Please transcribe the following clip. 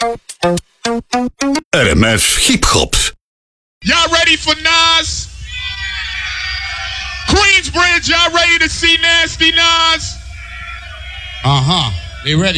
RMF Hip Hop. Y'all ready for Nas? Queensbridge, y'all ready to see Nasty Nas? They ready.